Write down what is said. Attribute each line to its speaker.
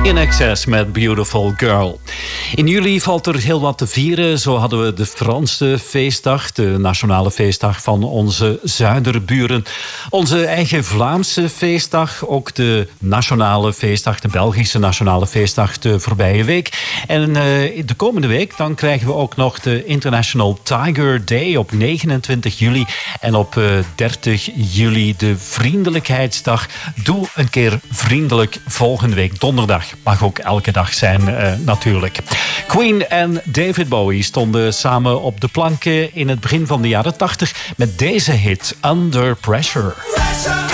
Speaker 1: In Excess met Beautiful Girl. In juli valt er heel wat te vieren. Zo hadden we de Franse feestdag, de nationale feestdag van onze zuiderburen. Onze eigen Vlaamse feestdag, ook de nationale feestdag, de Belgische nationale feestdag de voorbije week. En de komende week dan krijgen we ook nog de International Tiger Day op 29 juli. En op 30 juli de Vriendelijkheidsdag. Doe een keer vriendelijk volgende week donderdag. Mag ook elke dag zijn natuurlijk. Queen en David Bowie stonden samen op de planken in het begin van de jaren 80 met deze hit Under Pressure.